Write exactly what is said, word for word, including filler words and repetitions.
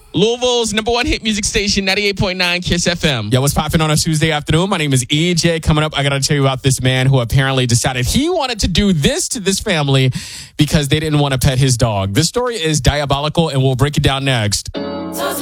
Louisville's number one hit music station, ninety-eight point nine Kiss F M. Yeah, what's popping on a Tuesday afternoon? My name is E J. Coming up, I got to tell you about this man who apparently decided he wanted to do this to this family because they didn't want to pet his dog. This story is diabolical, and we'll break it down next.